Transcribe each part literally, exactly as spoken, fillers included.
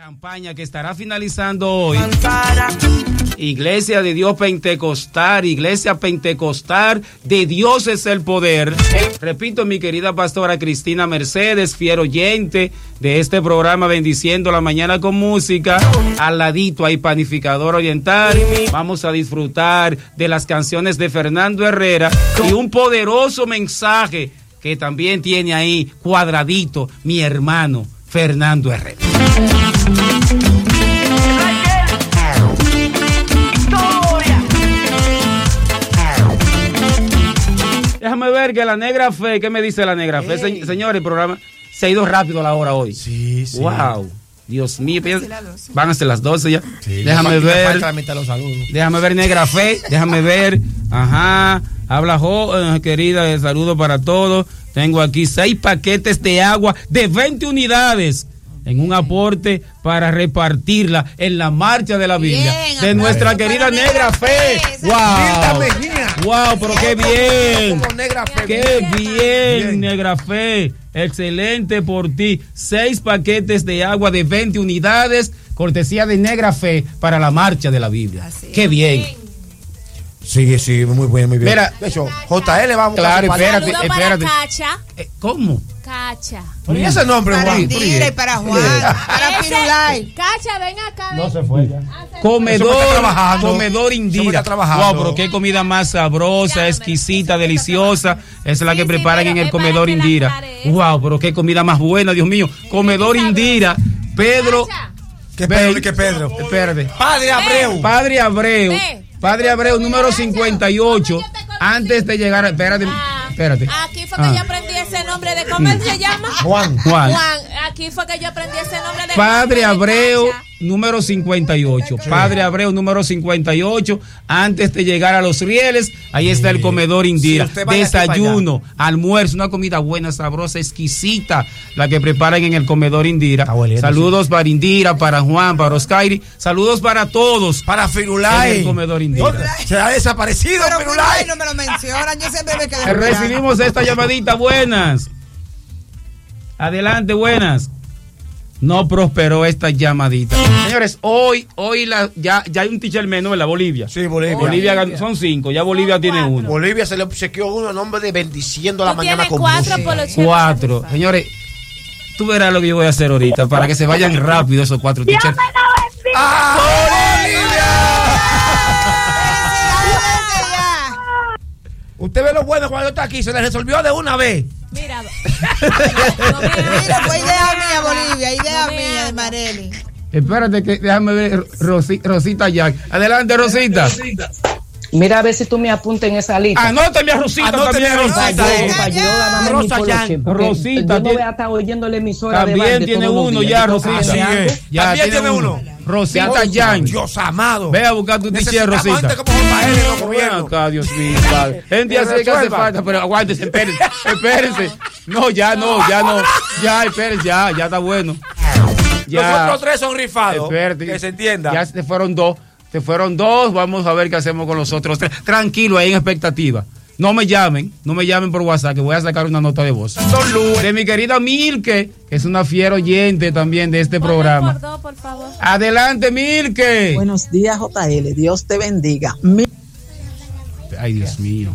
campaña que estará finalizando hoy. Iglesia de Dios Pentecostal, Iglesia Pentecostal de Dios es el poder. Repito, mi querida pastora Cristina Mercedes, fiel oyente de este programa Bendiciendo la Mañana con Música. Al ladito hay Panificador Oriental. Vamos a disfrutar de las canciones de Fernando Herrera y un poderoso mensaje que también tiene ahí cuadradito mi hermano Fernando Herrera. Déjame ver que la Negra Fe, ¿qué me dice la Negra Fe? Se, señores, el programa se ha ido rápido a la hora hoy. Sí, sí. Wow. Dios mío, van a ser las doce ya. Sí, déjame ver. Los déjame ver, Negra Fe. Déjame ver. Ajá. Habla, jo, eh, querida, eh, saludo para todos. Tengo aquí seis paquetes de agua de veinte unidades en un aporte para repartirla en la marcha de la Biblia. Bien, de nuestra querida Negra Fe. Wow. Wow, pero qué bien. Qué bien, Negra Fe. Excelente por ti. Seis paquetes de agua de veinte unidades, cortesía de Negra Fe para la marcha de la Biblia. Así qué bien. Sí, sí, muy bien, muy bien. Mira, de hecho, J L vamos claro, a espérate, Saludo espérate. para Cacha. Eh, ¿Cómo? Cacha. ¿Y ese nombre, para Juan? Indira y para Juan, para Pirulay. Cacha, ven acá. Ven. No se fue ya. Comedor, comedor Indira. Trabajando. Wow, pero qué comida más sabrosa, exquisita, deliciosa. Es la que sí, preparan sí, en el es comedor Indira. Wow, pero qué comida más buena, Dios mío. Comedor Indira. Pedro. ¿Qué Pedro? ¿Qué Pedro? Espérate. Padre Abreu. Padre Abreu. Ve. Padre Abreu, número cincuenta y ocho. Antes de llegar, espérate, Ah, espérate. Aquí fue que Ah. yo aprendí ese nombre de cómo él se llama. Juan. Juan. Juan. Aquí fue que yo aprendí ese nombre de Padre de Abreu, Cacha. número cincuenta y ocho. Sí. Padre Abreu, número cincuenta y ocho. Antes de llegar a Los Rieles, ahí está el comedor Indira. Sí, desayuno, almuerzo, una comida buena, sabrosa, exquisita, la que preparan en el comedor Indira. Abuelito, saludos sí. para Indira, para Juan, para Oscairi. Saludos para todos. Para Firulay. En el comedor Indira. Se ha desaparecido, Pero Firulay. Firulay no me lo mencionan, yo siempre me quedé. Recibimos esta llamadita, buenas. Adelante, buenas. No prosperó esta llamadita. Señores, hoy, hoy la, ya, ya hay un teacher menos en la Bolivia. Sí, Bolivia. Bolivia ganó, son cinco, ya Bolivia tiene uno. Bolivia se le obsequió uno a nombre de Bendiciendo la Mañana con cuatro, Música. por Cuatro. Señores, tú verás lo que yo voy a hacer ahorita para que se vayan rápido esos cuatro teachers. ¡Ah, Bolivia! Usted ve lo bueno cuando está aquí, se le resolvió de una vez. Mira, Mira, fue idea mía, Bolivia, idea mía de Marely. Espérate que déjame ver Rosi, Rosita Jack. Adelante, Rosita. Mira a ver si tú me apuntas en esa lista. Anótame a Rosita Anótame también. a Rosita. Rosita, Para yo ganarme mi Rosa poloche, Yan. porque Rosita yo no tiene- voy a estar oyendo la emisora de También Valde tiene todos los uno días. ya, Yo tengo Rosita. que hacer algo. Ya También tiene tiene uno. uno. Rosita Dios, Yan. Dios amado. Ve a buscar tu teacher, Necesitamos Rosita. gente como J L, no Ven gobierno. acá, Dios mío, padre. Gente así que hace falta, pero aguántese, espérense, espérense. No, ya no, ya no. Ya, espérense, ya, ya está bueno. Ya. Los otros tres son rifados. Espérate. Que se entienda. Ya se fueron dos. Se fueron dos. Vamos a ver qué hacemos con los otros tres. Tranquilo, ahí en expectativa. No me llamen, no me llamen por WhatsApp, que voy a sacar una nota de voz. Son lunes. De mi querida Milke, que es una fiera oyente también de este programa. por dos, por favor. Adelante, Milke. Buenos días, J L. Dios te bendiga. Mi- Ay, Dios mío.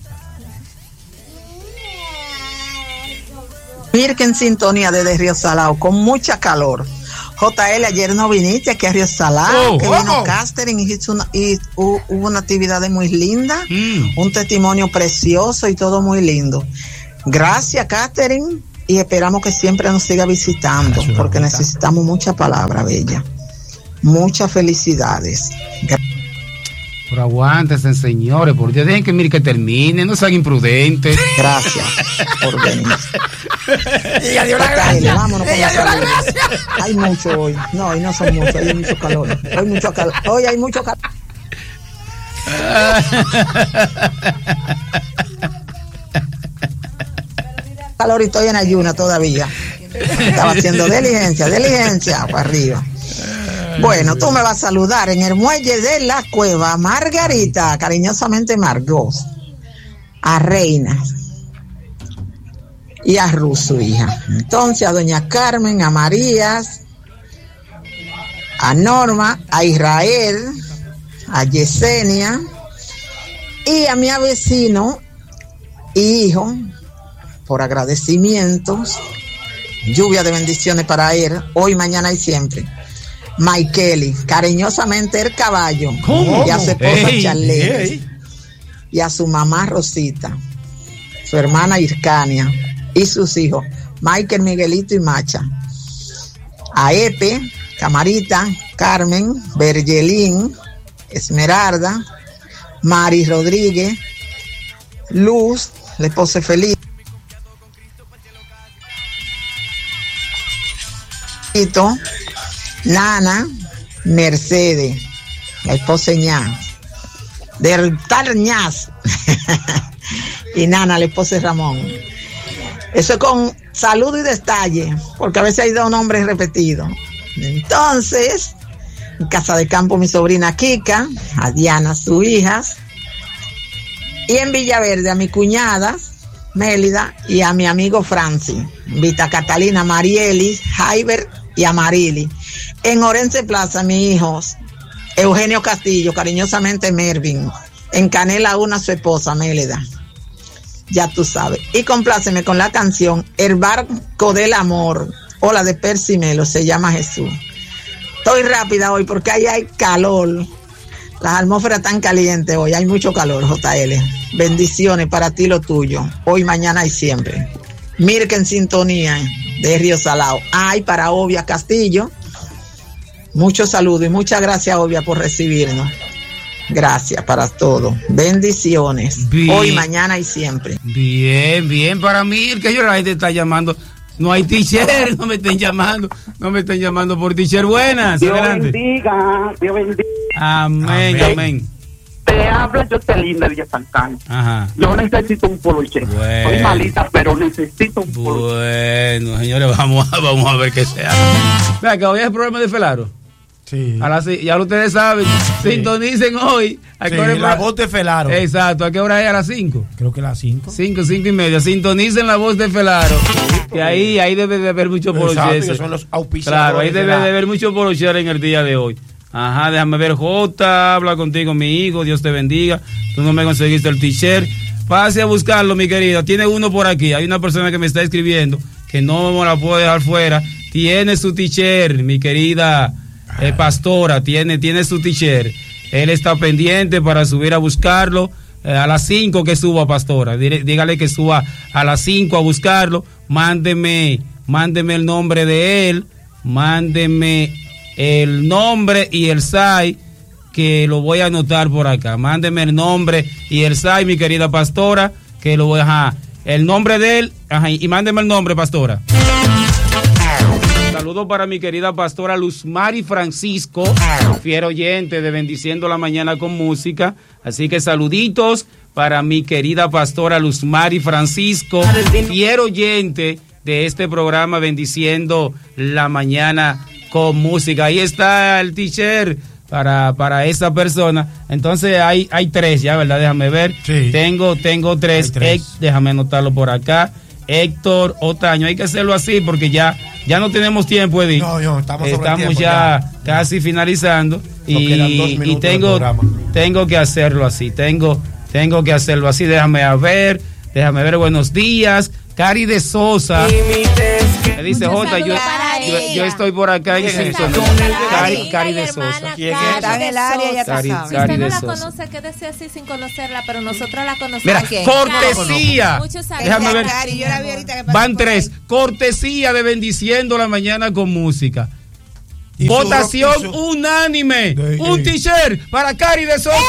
Mirka en sintonía desde Río Salao, con mucha calor. J L, ayer no viniste aquí a Río Salao, Oh, que ¿cómo? vino Catherine y hizo una, y hu- hubo una actividad muy linda, Mm. un testimonio precioso y todo muy lindo. Gracias, Catherine, y esperamos que siempre nos siga visitando, porque necesitamos mucha palabra bella. Muchas felicidades. Pero aguántense, señores, por Dios, dejen que Milke termine, no sean imprudentes. Gracias por venir. Y ya dio la J L, gracia. vámonos con Ella la dio la salud. gracia. Hay mucho hoy. No, hoy no son muchos, hoy hay mucho calor. Hoy mucho calor. Hoy hay mucho calor. Calor y estoy en ayuna todavía. Estaba haciendo diligencia, diligencia para arriba. Bueno, tú me vas a saludar en el muelle de la cueva, Margarita, cariñosamente Margot, a Reina y a Ruth, su hija. Entonces a doña Carmen, a Marías, a Norma, a Israel, a Yesenia y a mi vecino y hijo, por agradecimientos, lluvia de bendiciones para él, hoy, mañana y siempre. Michaeli, cariñosamente el caballo. ¿Cómo? Y a su esposa Ey, Charlene. ey. Y a su mamá Rosita, su hermana Ircania y sus hijos, Michael, Miguelito y Macha. A Epe, Camarita, Carmen, Bergelín, Esmeralda, Mari Rodríguez, Luz, la esposa feliz, Nana, Mercedes, la esposa Ñaz, del tal Ñaz, y Nana, la esposa de Ramón. Eso es con saludo y detalle, porque a veces hay dos nombres repetidos. Entonces, en Casa de Campo, mi sobrina Kika, a Diana, sus hijas, y en Villaverde, a mi cuñada, Mélida, y a mi amigo Francis, Vita Catalina, Marielis, Jaiber y a Marili. En Orense Plaza, mis hijos, Eugenio Castillo, cariñosamente Mervin. En Canela Una, su esposa, Mélida. Ya tú sabes. Y compláceme con la canción El Barco del Amor, o la de Percy Melo, se llama Jesús. Estoy rápida hoy porque ahí hay calor. Las atmósferas están calientes hoy, hay mucho calor, J L. Bendiciones para ti, lo tuyo, hoy, mañana y siempre. Mirka en sintonía de Río Salado. Ay, para Obvia Castillo, muchos saludos y muchas gracias, Obvia, por recibirnos. Gracias para todo. Bendiciones. Bien. Hoy, mañana y siempre. Bien, bien para mí, que yo la gente está llamando. No hay teacher, no me estén llamando, no me estén llamando por teacher. Buenas, Dios adelante. bendiga, Dios bendiga. Amén, amén. amén. Te habla yo te linda de San Carlos. Ajá. Yo necesito un poloche. Bueno. Soy malita, pero necesito un poloche. Bueno, señores, vamos a, vamos a ver qué sea. Vea que hoy es el programa de Felaro. Sí. A las, ya ustedes saben, sí. Sintonicen hoy. ¿A Sí, qué hora es la pro- voz de Felaro. Exacto, ¿a qué hora es? A las cinco. Creo que las cinco. Cinco, cinco y media. Sintonicen la voz de Felaro. Que ahí, ahí debe de haber mucho Exacto, poloche. que son los auspiciadores. Claro, ahí de debe la- de haber mucho poloche en el día de hoy. Ajá, déjame ver, Jota, habla contigo, mi hijo, Dios te bendiga. Tú no me conseguiste el t-shirt. Pase a buscarlo, mi querida. Tiene uno por aquí. Hay una persona que me está escribiendo que no me la puedo dejar fuera. Tiene su t-shirt, mi querida eh, pastora. Tiene, tiene su t-shirt. Él está pendiente para subir a buscarlo. Eh, a las cinco que suba, pastora. Dile- Dígale que suba a las cinco a buscarlo. Mándeme, mándeme el nombre de él. Mándeme el nombre y el S A I, que lo voy a anotar por acá. Mándeme el nombre y el S A I, mi querida pastora, que lo voy a... Ajá, el nombre de él, ajá, y mándeme el nombre, pastora. Saludos para mi querida pastora Luzmari Francisco, fiel oyente de Bendiciendo la Mañana con Música. Así que saluditos para mi querida pastora Luzmari Francisco, fiel oyente de este programa Bendiciendo la Mañana con Música. Ahí está el t-shirt para, para esa persona. Entonces hay, hay tres ya, ¿verdad? Déjame ver. Sí. Tengo, tengo tres. Hay tres. Ec- déjame anotarlo por acá. Héctor Otaño. Hay que hacerlo así porque ya, ya no tenemos tiempo, Edith. No, no, estamos sobre Estamos tiempo ya, ya. casi finalizando. Nos quedan dos Y, minutos y del tengo, programa. tengo que hacerlo así. Tengo, tengo que hacerlo así. Déjame a ver. Déjame ver. Buenos días. Cari de Sosa. Me dice Muchos Jota, yo, saludos para yo, ella. yo estoy por acá en Muchos Simpson. saludos para Cari, ella, Cari de hermana Sosa. ¿Quién Cari es? Está en el área, ya Sosa. te Cari- sabe. Si Cari usted no de la Sosa. conoce, quédese así sin conocerla, pero nosotros la conocemos. Mira, ¿Quién? cortesía. Muchos saludos. Déjame ver. Cari, yo la vi ahorita que pasó Van por tres. ahí. Cortesía de Bendiciendo la Mañana con Música. Y su Votación ro- y su- unánime. De- Un eh. t-shirt para Cari de Sosa.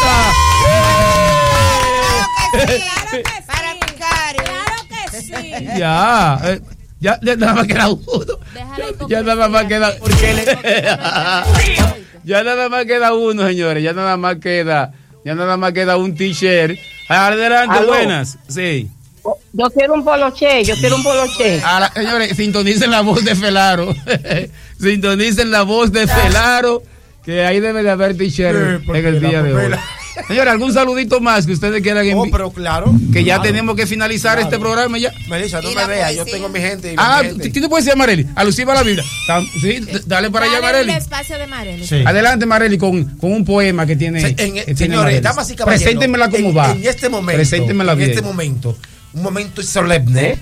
Claro que sí. Para mi Cari. Claro que sí. Ya, eh, ya, ya nada más queda uno. Déjala ahí, Ya nada más queda. Oíste. Ya nada más queda uno, señores. Ya nada más queda. Ya nada más queda un t-shirt. Adelante, Aló. buenas. Sí. Yo quiero un poloche, yo quiero un poloche. A la- señores, sintonicen la voz de Felaro. Sintonicen la voz de Felaro, que ahí debe de haber t-shirt Sí, porque en el la día de hoy. papela- Señores, ¿algún saludito más que ustedes quieran enviar? Oh, pero claro. Que ya claro, tenemos que finalizar claro. este programa ya. Melissa, no ¿Y me la veas, yo poesía? tengo mi gente. Y Ah, mi gente. ¿tú puedes decir a Marely? Alusiva a la Biblia. Tam- Sí, d- dale para allá, Dale Marely. el espacio de Marely. Sí. Adelante, Marely, con, con un poema que tiene. Se- en- que tiene señores, Marely. damas y caballeros, Preséntemela como en, va. En este momento, Preséntemela en bien. este momento, un momento solemne,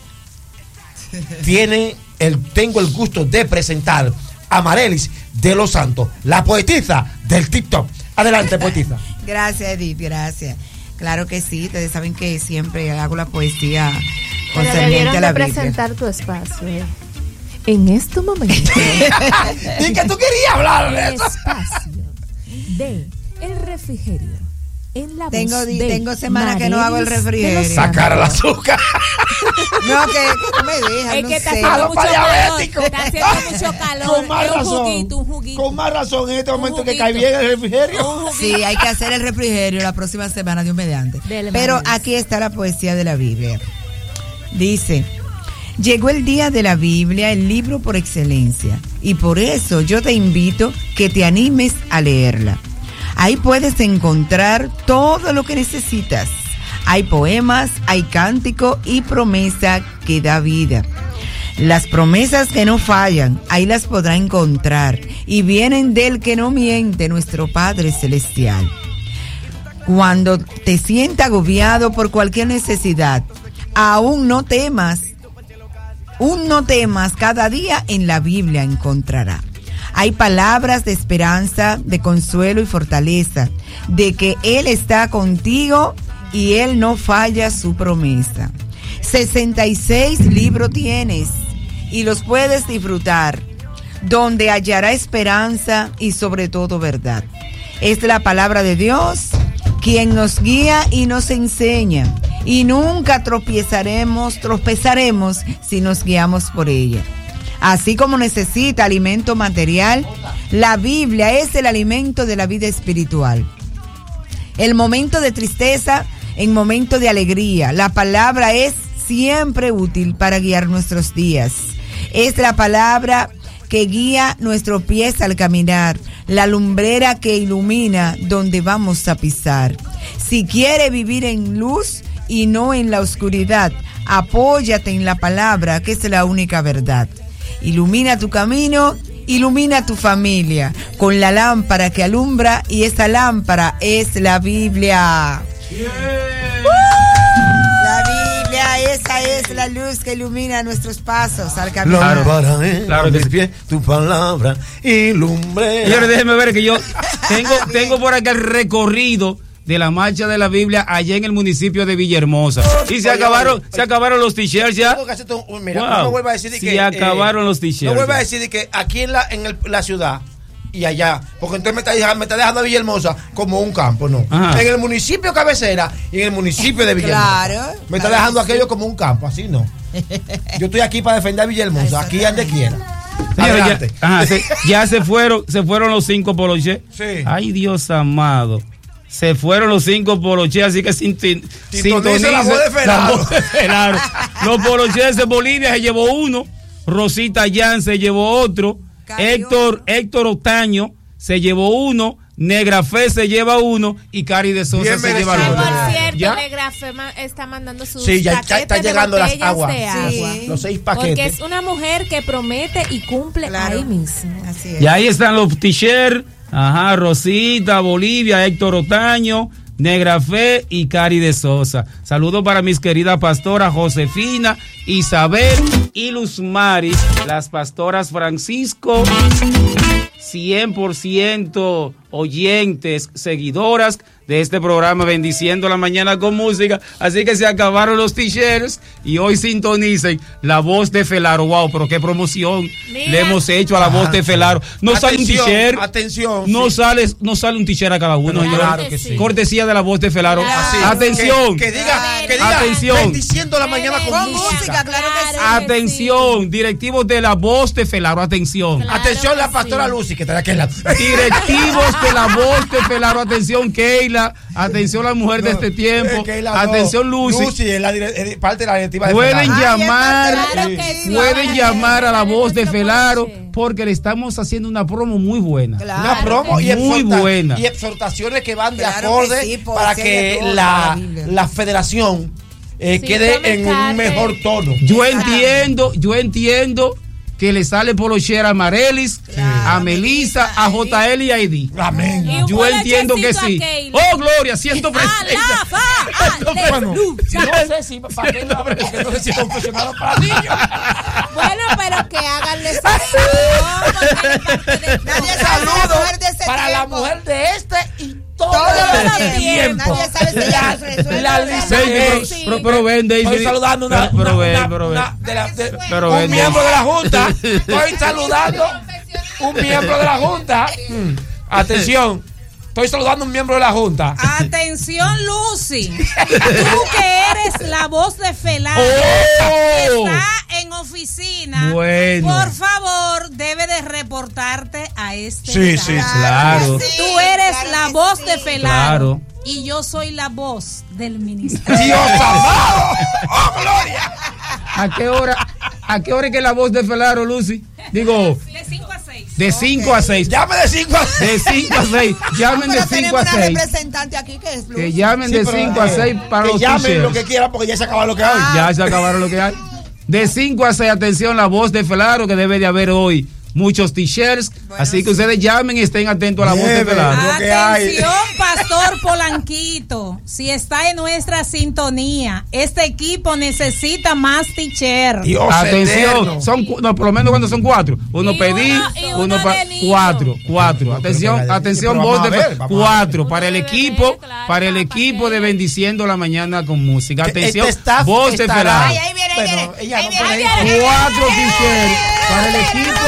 tiene el, tengo el gusto de presentar a Marelis de los Santos, la poetisa del TikTok. Adelante, poetisa. Gracias, Edith, gracias. Claro que sí, ustedes saben que siempre hago la poesía Pero concerniente debieron a la de Biblia. presentar tu espacio. eh. En este momento, ¿Y que tú querías hablar de el eso? espacio de el refrigerio. En la Tengo voz di- de tengo semanas que no hago el Marelis de refrigerio. los Sacar el Santos. azúcar. No, que, que no me dejan, Es no que está sé. haciendo Aló, mucho para calor. diabético. Está haciendo mucho calor. Con más Es un razón. juguito, un juguito. Con más razón en este Un momento que juguito. cae bien el refrigerio. Sí, hay que hacer el refrigerio la próxima semana, Dios mediante. Dele, Pero Marelis. aquí está la poesía de la Biblia. Dice, llegó el día de la Biblia, el libro por excelencia, y por eso yo te invito que te animes a leerla. Ahí puedes encontrar todo lo que necesitas. Hay poemas, hay cántico y promesa que da vida. Las promesas que no fallan, ahí las podrá encontrar y vienen del que no miente, nuestro Padre Celestial. Cuando te sientas agobiado por cualquier necesidad, aún no temas, aún no temas, cada día en la Biblia encontrará. Hay palabras de esperanza, de consuelo y fortaleza, de que Él está contigo y Él no falla su promesa. sesenta y seis libros tienes y los puedes disfrutar, donde hallará esperanza y sobre todo verdad. Es la palabra de Dios quien nos guía y nos enseña, y nunca tropiezaremos, tropezaremos si nos guiamos por ella. Así como necesita alimento material, la Biblia es el alimento de la vida espiritual. El momento de tristeza, en momento de alegría, la palabra es siempre útil para guiar nuestros días. Es la palabra que guía nuestros pies al caminar, la lumbrera que ilumina donde vamos a pisar. Si quiere vivir en luz y no en la oscuridad, apóyate en la palabra, que es la única verdad. Ilumina tu camino, ilumina tu familia con la lámpara que alumbra, y esa lámpara es la Biblia. La Biblia, esa es la luz que ilumina nuestros pasos al caminar. Lámpara es Claro que mis sí. pies, tu palabra y lumbre. Señores, déjenme ver que yo tengo, tengo por acá el recorrido de la marcha de la Biblia allá en el municipio de Villahermosa. Y se Oye, acabaron, oye, se acabaron los t-shirts ya. Tengo que hacerte un- Mira, Wow. no me vuelva a decir de Sí, que acabaron los t-shirts. No vuelva a decir de que aquí en la en el- la ciudad y allá, porque entonces me está dejando, me está dejando a Villahermosa como un campo, no. Ajá. En el municipio cabecera y en el municipio de Villahermosa. Claro, Me está claro dejando que sí. aquello como un campo, así no. Yo estoy aquí para defender a Villahermosa, aquí donde quiera. Señores, ya, Adelante. ajá, se, ya se fueron, se fueron los cinco poloches. Sí. Ay, Dios amado. Se fueron los cinco poloches, así que sin, sin, Sintonice la voz de Felaro. la voz de Felaro. Los poloches de Bolivia se llevó uno, Rosita Yan se llevó otro, Cayó. Héctor, Héctor Otaño se llevó uno, Negra Fe se lleva uno y Cari de Sosa Bien se lleva merecido. el Por otro. cierto, ¿Ya? Negra Fema está mandando sus Sí, ya, ya paquetes está de llegando las botellas aguas. de agua. Sí. Los seis Porque paquetes. es una mujer que promete y cumple Claro. ahí mismo. Así es. Y ahí están los t-shirts, ajá, Rosita, Bolivia, Héctor Otaño, Negra Fe y Cari de Sosa. Saludos para mis queridas pastoras Josefina, Isabel y Luz Maris, las pastoras Francisco, cien por ciento oyentes, seguidoras de este programa, bendiciendo la mañana con música. Así que se acabaron los t-shirts y hoy sintonicen la voz de Felaro. Wow, pero qué promoción Mira. le hemos hecho a la voz de Felaro. No sale un Atención, t-shirt. atención, No sí. sale, no sale un t-shirt a cada uno. Pero señor. claro que sí. Cortesía de la voz de Felaro. Claro. Sí. Atención. Que, que diga, que diga, Atención. bendiciendo la mañana con Con música. música, claro que sí. Atención, directivos de la voz de Felaro. Atención. Claro Atención, la que pastora sí. Lucy, que está de aquel lado. Directivos de la voz de Felaro. Atención, Keila. Atención, la mujer de este tiempo. Eh, que la- Atención, no, Lucy. Lucy es, la dire- es parte de la directiva de Pueden Felaro. llamar, Ay, Claro que sí. pueden llamar a la voz de nuestro Felaro coche. porque le estamos haciendo una promo muy buena. Claro. Una promo y, Muy exhorta- buena. y exhortaciones que van de Claro acorde que sí, por para ser que de todo, la, la Biblia. la federación eh, Sí, quede tome en un carne. mejor tono. Yo entiendo, yo entiendo que le sale polochera a Marelis, a Melissa, a J L y a Edith. Amén. Y un Yo entiendo que polochecito sí. a Keila. Oh, Gloria, siento presencia. Alaba, Bueno, aleluya. no sé si para qué no, porque no sé si es confesionado para niños. Bueno, pero que hagan la excepción, porque es parte de todo. Nadie sabe la mujer de ese Para la tiempo. mujer de este y todo, Todos el los tiempo. Nadie sabe si La- ella resuelve la o no. Lisa Daisy, Gay. Sí. pero, pero ven, Daisy. Estoy saludando una, Pero, pero una- ven, una- pero ven. una de la- de- Pero un ven, miembro ven. de la Junta. Estoy saludando un miembro de la Junta. Mm, Atención. Estoy saludando a un miembro de la Junta. Atención, Lucy. Tú que eres la voz de Felano, Oh. que está en oficina. Bueno. Por favor, debe de reportarte a este Sí, lugar. sí, Claro. Tú eres Claro la que voz sí. de Felano. Claro. Y yo soy la voz del ministerio. Dios amado. ¡Oh, Gloria! ¿A qué hora? ¿A qué hora es que la voz de Felaro, Lucy? Digo, De cinco a seis. de cinco a seis. Llame de cinco a De cinco a seis. Llamen de Pero cinco tenemos a una seis. representante aquí que es Luz. Que llamen Sí, de pero, cinco a eh, seis para que los llamen t-shirts. lo que quieran porque ya se acaba lo que hay. Ya se acabaron lo que hay. De cinco a seis, atención, la voz de Felaro, que debe de haber hoy muchos t-shirts. Así que ustedes llamen y estén atentos a la voz de Debe. Felaro. Lo que hay. Atención, Pastor Polanquito. Si está en nuestra sintonía, este equipo necesita más teacher. Dios Atención, eterno. son cu- no, por lo menos cuando son cuatro. Uno Y pedí, uno- y uno uno pa- de niño. cuatro, cuatro. Atención, pero- atención, pero voz vamos de a Fe- ver, vamos a ver. cuatro para el Uno de equipo, bebé, claro, para el para equipo que- de Bendiciendo la Mañana con música. Que Atención, este staff voz de estará- Felaro. Ay, ahí viene, ahí Bueno, viene. ella Ahí no viene, puede ahí ir. viene. Cuatro t-shirts para el equipo.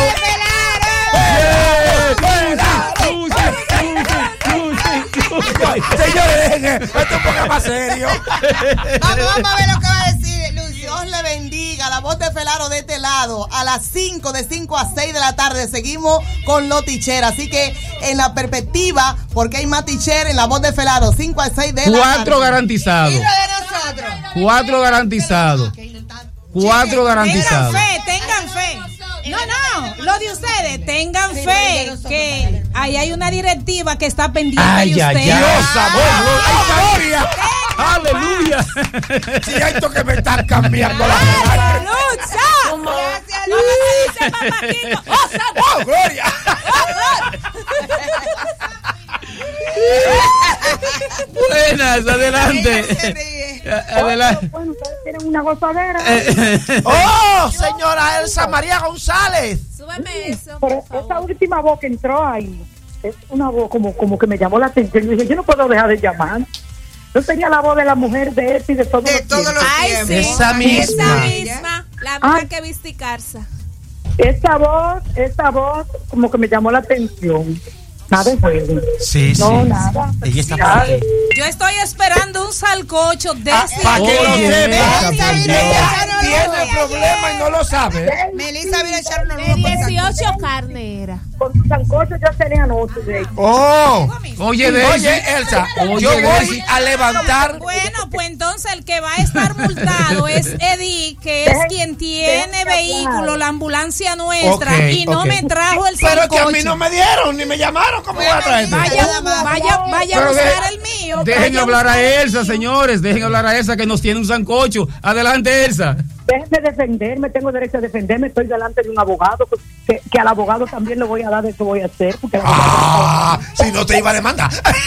Señores, dejen esto un poco más serio. Vamos, vamos a ver lo que va a decir Lucy. Dios le bendiga. La voz de Felaro de este lado. A las cinco, de cinco a seis de la tarde, seguimos con los ticheros. Así que en la perspectiva, porque hay más ticher en la voz de Felaro, cinco a seis de la tarde. Cuatro garantizados. Y lo de nosotros. Cuatro garantizados. Cuatro Tengan garantizados. fe, tengan fe. No, no, lo de ustedes, tengan Sí, fe de nosotros, que vale. ahí hay una directiva que está pendiente Ay, de ay, ustedes. Dios, amor, gloria. Aleluya. Si hay esto que me está cambiando la vida. ¡Lucha! Gracias, ¿Cómo Luz. dice Papaquito? ¡Oh, santo! ¡Oh, Gloria! Buenas, adelante. Se ríe. Adelante. Bueno, ustedes tienen una gozadera. ¡Oh, señora Elsa María González! Súbeme eso, Pero por esa favor. última voz que entró ahí es una voz como, como que me llamó la atención. Yo dije, yo no puedo dejar de llamar. Yo sería la voz de la mujer de este y de todos De los todos tiempos. los Ay, tiempos. sí. Esa misma. Esa misma. La misma Ay. que viste Carza. Esa voz, esa voz como que me llamó la atención. Nada de juego. Sí, No, sí. nada. Ella está por Nada. aquí. Yo estoy esperando un salcocho de Ah, ese. para que lo Oye, sepa. Elsa, por Ella Dios. tiene problema y no lo sabe. Melissa vino a echar unos De lujos por dieciocho carne era. Con su sancocho yo tenía anoche de ellos. ¡Oh! Oye, Daisy. Oye, Elsa, Oye, yo voy Daisy. a levantar. Bueno, pues entonces el que va a estar multado es Eddie, que es Dejen- quien tiene dejen vehículo, hablar. la ambulancia nuestra, Ok, y no ok. me trajo el Pero que a mí sancocho. no me dieron ni me llamaron. ¿Cómo voy a traer? Vaya, Nada más. vaya, vaya a Pero buscar de- el mío. Dejen vaya a hablar a buscar el Elsa, mío. señores. Dejen hablar a Elsa que nos tiene un sancocho. Adelante, Elsa. Déjenme defenderme, tengo derecho a defenderme. Estoy delante de un abogado pues, que, que al abogado también le voy a dar de eso voy a hacer. Porque el abogado- Ah, si no te iba a demandar.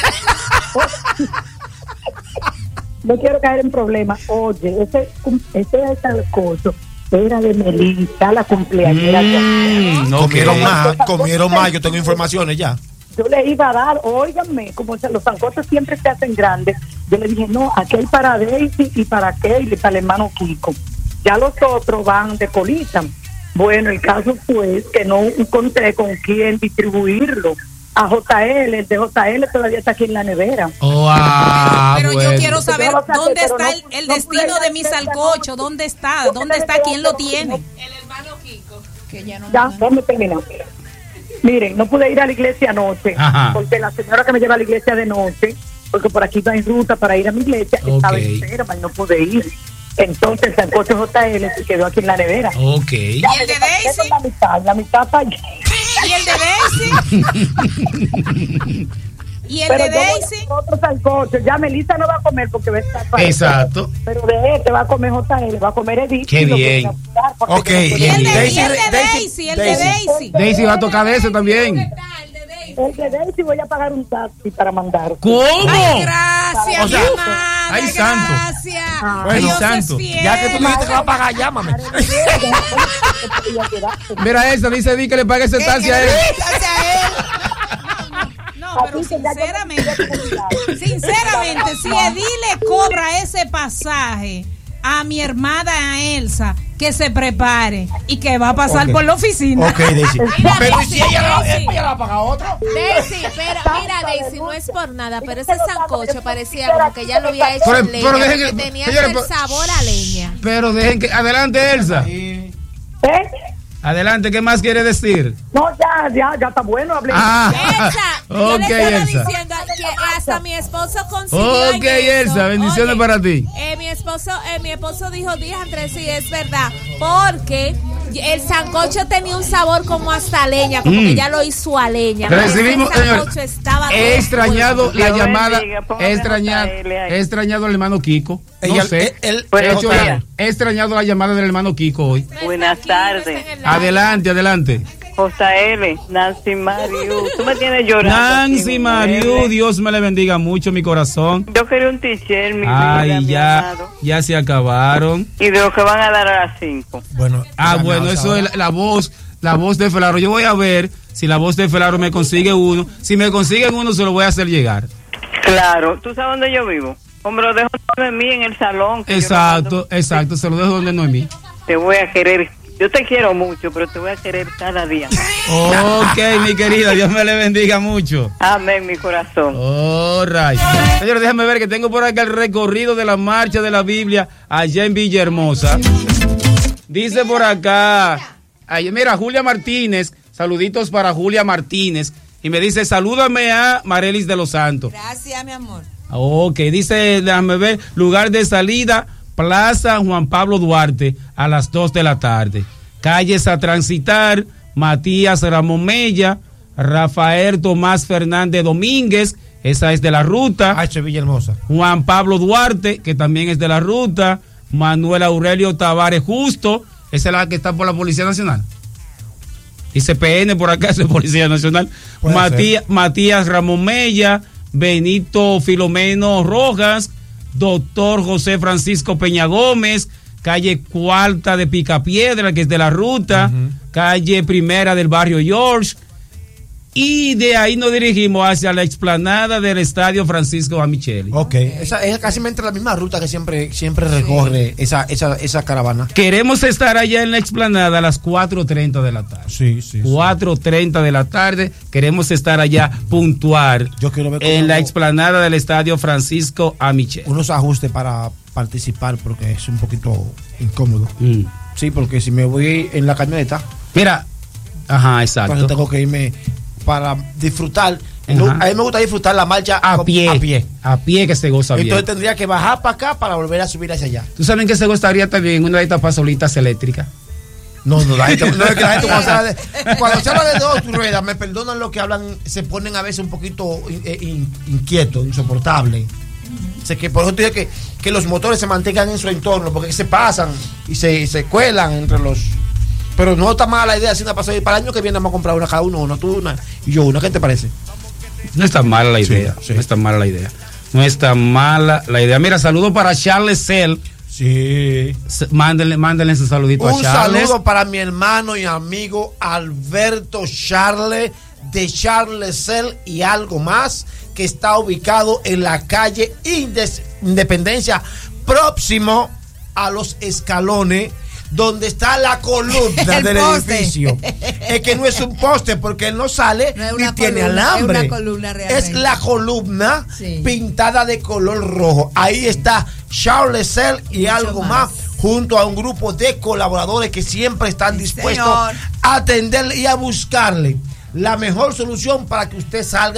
no quiero caer en problemas. Oye, ese, cum- ese sancocho era de Melissa, la cumpleañera. Mm, ok. Comieron más, comieron más. Yo tengo informaciones ya. Yo le iba a dar, óiganme, como se- los sancochos siempre se hacen grandes, yo le dije, no, aquí hay para Daisy y para Kelly y para el hermano Kiko. Ya los otros van de colita. Bueno, el caso fue que no encontré con quién distribuirlo. A J L, el de J L todavía está aquí en la nevera. Oh, ah, Pero yo bueno. quiero saber Yo lo saqué, dónde pero está no- el, el no destino pude de mi dar cerca, salcocho, no. dónde está, No dónde pude está, dar quién lo cerca, tiene. no. Que ya no Ya, déjame terminar. Miren, no pude ir a la iglesia anoche, Ajá. porque la señora que me lleva a la iglesia de noche, porque por aquí va en ruta para ir a mi iglesia, Ok. estaba enferma y no pude ir. Entonces el sancocho J L se quedó aquí en la nevera. Ok. ¿Y el de Daisy? La mitad, la mitad está allí. ¿Y el de Daisy? ¿Y el Pero de yo voy a Daisy? hacer otro sancocho. Ya Melissa no va a comer porque va a estar para Exacto. Pero de este va a comer J L, va a comer Edith. Qué y lo bien. quieren apuntar porque Ok. yo no ¿Y puedo- el de, Daisy, y el de Daisy, Daisy? ¿El de Daisy. Daisy? Daisy va a tocar de ese también. El de Daisy voy a pagar un taxi para mandar. ¿Cómo? Ay, gracias, O sea, mi amada, ay, santo. gracias. Bueno, Dios santo. es fiel. Ya que tú dijiste que va a pagar, llámame. Mira esa, dice Di que le pague ese taxi a él. No, pero sinceramente, sinceramente, si Edith le cobra ese pasaje a mi hermana Elsa, que se prepare y que va a pasar Ok. por la oficina. Ok, Daisy. Mira, Pero ¿y Daisy, si ella la, Daisy. ella la va a pagar otro? Daisy, pero mira, Daisy, no es por nada, pero ese sancocho parecía como que ya lo había hecho Pero- en leña, pero dejen porque que- tenía señores, el pero- sabor a leña. Pero dejen que. Adelante, Elsa. ¿Eh? Adelante, ¿qué más quiere decir? No, ya, ya, ya está bueno. Hablé. Ah, Elsa, yo ok, le estaba Elsa. diciendo que hasta mi esposo consiguió Ok, en eso. Elsa, bendiciones Oye, para ti. Eh, mi esposo, eh, mi esposo dijo, Andrés, sí, es verdad, porque el sancocho tenía un sabor como hasta leña, como Mm. que ya lo hizo a leña. Recibimos, Ese señor. sancocho estaba He todo extrañado bueno. la Dios llamada. bendiga, póngame He extrañado, J L ahí. he extrañado al hermano Kiko. No Ella- sé. él- él- He, Buenos hecho días. la- he extrañado la llamada del hermano Kiko hoy. No está Buenas aquí, no está tardes. en el- Adelante, adelante. J L, Nancy Mariu. Tú me tienes llorando. Nancy aquí, mi Mariu, mujer. Dios me le bendiga mucho mi corazón. Yo quería un t-shirt, mi vida, Ay, mi ya, amado. ya se acabaron. Y de lo que van a dar a las cinco. Bueno, Ah, ya bueno, me eso ahora. es la, la voz, la voz de Felaro. Yo voy a ver si la voz de Felaro me consigue uno. Si me consiguen uno, se lo voy a hacer llegar. Claro, ¿tú sabes dónde yo vivo? Hombre, lo dejo en mí en el salón. que yo lo Exacto, mando. exacto, se lo dejo donde no es mí. Te voy a querer. Yo te quiero mucho, pero te voy a querer cada día. Ok, mi querida, Dios me le bendiga mucho. Amén, mi corazón. All right. Señores, déjame ver que tengo por acá el recorrido de la marcha de la Biblia allá en Villahermosa. Dice por acá, ay, mira, Julia Martínez, saluditos para Julia Martínez. Y me dice, salúdame a Marelis de los Santos. Gracias, mi amor. Ok, dice, déjame ver, lugar de salida, Plaza Juan Pablo Duarte, a las dos de la tarde. Calles a transitar, Matías Ramón Mella, Rafael Tomás Fernández Domínguez, esa es de la ruta. H. Villahermosa. Juan Pablo Duarte, que también es de la ruta. Manuel Aurelio Tavares Justo, esa es la que está por la Policía Nacional. Dice P N por acá, es de Policía Nacional. Puede Matías, Matías Ramón Mella, Benito Filomeno Rojas, doctor José Francisco Peña Gómez, calle Cuarta de Picapiedra, que es de la ruta, uh-huh. calle Primera del barrio George, y de ahí nos dirigimos hacia la explanada del Estadio Francisco Amicheli. Ok, esa es casi la misma ruta que siempre siempre recorre sí. esa, esa, esa caravana. Queremos estar allá en la explanada a las cuatro treinta de la tarde. Sí, sí. cuatro treinta de la tarde, queremos estar allá puntual. Yo quiero ver en la explanada del Estadio Francisco Amicheli. Unos ajustes para participar porque es un poquito incómodo. Mm. Sí, porque si me voy en la camioneta. Mira, ajá, exacto. Cuando tengo que irme para disfrutar. No, a mí me gusta disfrutar la marcha a pie. A pie. A pie que se goza Entonces bien. Entonces tendría que bajar para acá para volver a subir hacia allá. ¿Tú sabes que se gozaría también en una de estas pasolitas eléctricas? No, no, la gente, no es que la gente cuando se habla de, cuando se habla de dos ruedas, me perdonan lo que hablan, se ponen a veces un poquito in, inquietos, insoportables. O sea, que por eso te digo que, que los motores se mantengan en su entorno, porque se pasan y se, se cuelan entre los... Pero no está mala la idea hacer una pasada. Para el año que viene vamos a comprar una cada uno, una tú una y yo una. ¿Qué te parece? No está mala la idea. Sí, sí. No está mala la idea. No está mala la idea. Mira, saludo para Charles Cell. Sí. Mándenle, mándenle ese saludito Un a Charles. Un saludo para mi hermano y amigo Alberto Charles de Charles Cell y algo más, que está ubicado en la calle Independencia, próximo a los escalones, donde está la columna del poste. Edificio. Es que no es un poste porque él no sale no ni tiene columna, alambre. Es, una columna es la columna sí. pintada de color rojo. Ahí está Charles Cell y Mucho algo más. más, junto a un grupo de colaboradores que siempre están sí, dispuestos señor. a atenderle y a buscarle la mejor solución para que usted salga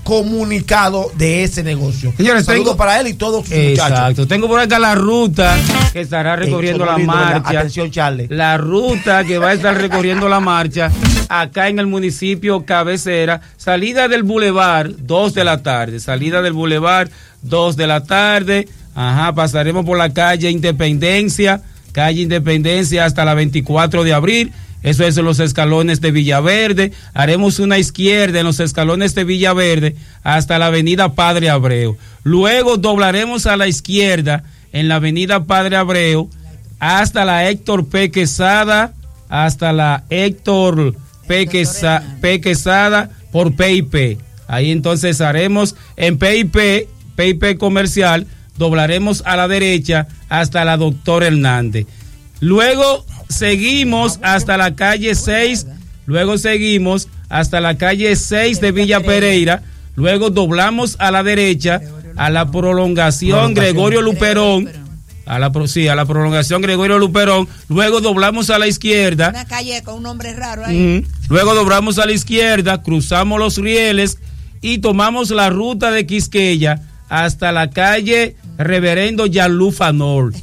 comunicado de ese negocio. Señores, saludos tengo, para él y todos sus exacto, muchachos. tengo por acá la ruta que estará recorriendo la marcha. Atención, Charlie. La ruta que va a estar recorriendo la marcha acá en el municipio Cabecera. Salida del Boulevard, dos de la tarde. Salida del Boulevard, dos de la tarde. Ajá, pasaremos por la calle Independencia, calle Independencia hasta la veinticuatro de abril. Eso es en los escalones de Villaverde. Haremos una izquierda en los escalones de Villaverde hasta la avenida Padre Abreu. Luego doblaremos a la izquierda en la avenida Padre Abreu hasta la Héctor P. Quesada, hasta la Héctor P. Quesada, P. Quesada por P I P. Ahí entonces haremos en P I P, P I P comercial, doblaremos a la derecha hasta la Doctor Hernández. Luego seguimos hasta la calle seis, luego seguimos hasta la calle seis de Villa Pereira, luego doblamos a la derecha a la prolongación Gregorio Luperón, a la, sí, a la prolongación Gregorio Luperón, luego doblamos a la izquierda. Una calle con un nombre raro ahí. Uh-huh. Luego doblamos a la izquierda, cruzamos los rieles y tomamos la ruta de Quisqueya hasta la calle Reverendo Jean-Luc Fanol.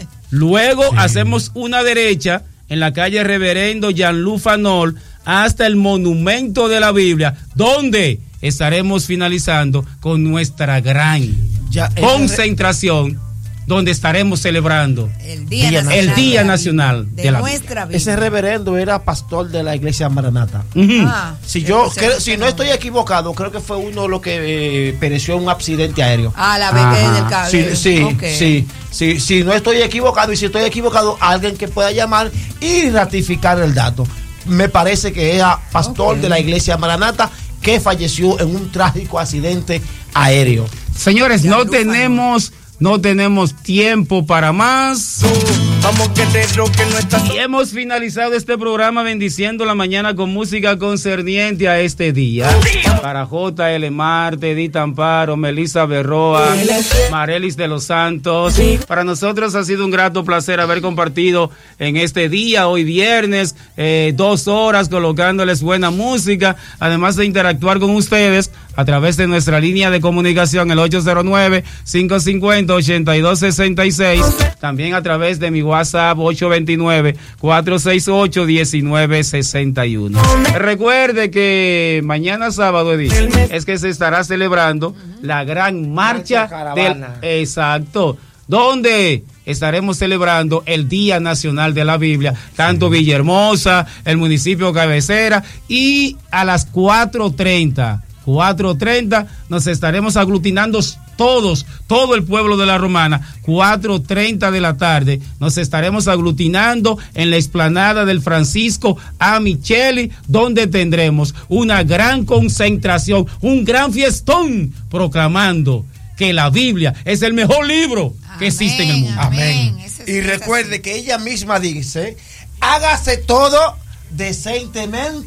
Luego sí. hacemos una derecha en la calle Reverendo Jean-Luc Fanol hasta el Monumento de la Biblia, donde estaremos finalizando con nuestra gran ya, concentración, donde estaremos celebrando el Día, día Nacional, el día nacional de, de la nuestra Biblia. Ese reverendo era pastor de la iglesia Maranata. Uh-huh. Ah, si yo creo, si no estoy equivocado, creo que fue uno de los que eh, pereció en un accidente aéreo. Ah, la vez del cable. Sí, sí, okay. sí, sí, si no estoy equivocado y si estoy equivocado, alguien que pueda llamar y ratificar el dato. Me parece que era pastor okay. de la iglesia Maranata que falleció en un trágico accidente aéreo. Señores, ya no tenemos No tenemos tiempo para más. Vamos que te roque nuestra... Y hemos finalizado este programa bendiciendo la mañana con música concerniente a este día. Para J L Marte, Edith Amparo, Melissa Berroa, Marelis de los Santos. Para nosotros ha sido un grato placer haber compartido en este día, hoy viernes, eh, dos horas colocándoles buena música, además de interactuar con ustedes a través de nuestra línea de comunicación, el ocho cero nueve, cinco cinco cero, ocho dos seis seis, también a través de mi WhatsApp ocho dos nueve, cuatro seis ocho, uno nueve seis uno. Recuerde que mañana sábado, Edith, es que se estará celebrando la gran marcha del... Exacto, donde estaremos celebrando el Día Nacional de la Biblia, tanto Villahermosa, el municipio Cabecera, y a las cuatro treinta cuatro treinta nos estaremos aglutinando todos, todo el pueblo de la Romana. Cuatro treinta de la tarde nos estaremos aglutinando en la explanada del Francisco A. Micheli, donde tendremos una gran concentración, un gran fiestón, proclamando que la Biblia es el mejor libro que amén, existe en el mundo. Amén. amén. Y recuerde que ella misma dice, hágase todo decentemente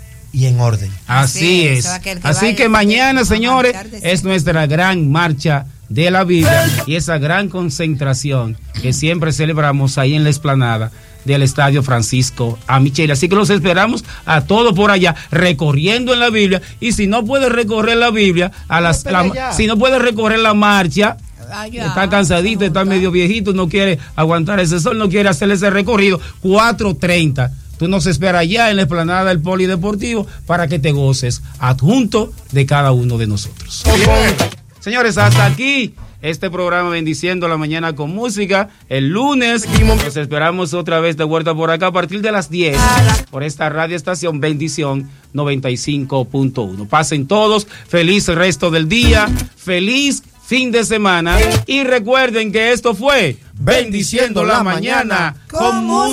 y en orden. Así sí, es. Que que Así que mañana, señores, es nuestra gran marcha de la Biblia y esa gran concentración que siempre celebramos ahí en la explanada del Estadio Francisco A. Micheli. Así que los esperamos a todos por allá recorriendo en la Biblia, y si no puede recorrer la Biblia, a las, la, si no puede recorrer la marcha, Allá, está cansadito, está medio viejito, no quiere aguantar ese sol, no quiere hacer ese recorrido, cuatro treinta. Tú nos esperas allá en la explanada del Polideportivo para que te goces adjunto de cada uno de nosotros. Señores, hasta aquí este programa Bendiciendo la Mañana con Música. El lunes nos esperamos otra vez de vuelta por acá a partir de las diez por esta radio estación Bendición noventa y cinco punto uno. Pasen todos, feliz resto del día, feliz fin de semana, y recuerden que esto fue Bendiciendo la Mañana con Música.